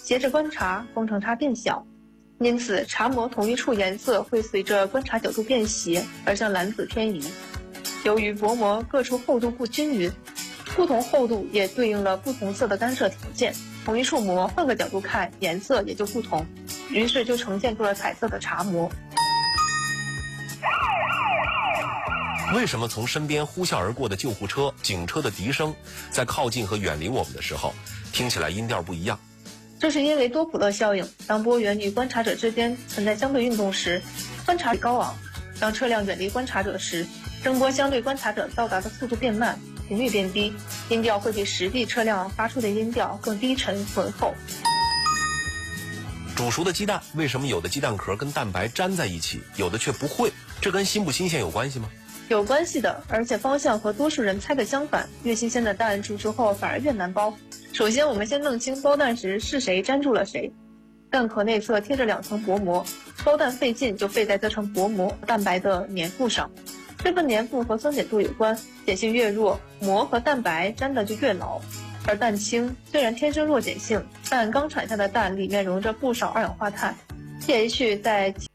携着观察，工程差变小。因此，茶膜同一处颜色会随着观察角度变斜而向蓝紫偏移。由于薄膜各处厚度不均匀，不同厚度也对应了不同色的干涉条件，同一处膜换个角度看，颜色也就不同，于是就呈现出了彩色的茶膜。 为什么从身边呼啸而过的救护车、警车的笛声，在靠近和远离我们的时候，听起来音调不一样？ 这是因为多普勒效应，当波源与观察者之间存在相对运动时，观察率高昂；当车辆远离观察者时，声波相对观察者到达的速度变慢，频率变低，音调会比实际车辆发出的音调更低沉浑厚。 煮熟的鸡蛋，为什么有的鸡蛋壳跟蛋白粘在一起，有的却不会？这跟新不新鲜有关系吗？ 有关系的，而且方向和多数人猜的相反，越新鲜的蛋煮熟后反而越难剥。首先，我们先弄清剥蛋时是谁粘住了谁。蛋壳内侧贴着2层薄膜，剥蛋费劲就费在这层薄膜蛋白的粘附上。这份粘附和酸碱度有关，碱性越弱，膜和蛋白粘的就越牢。而蛋清虽然天生弱碱性，但刚产下的蛋里面溶着不少二氧化碳 ，pH 在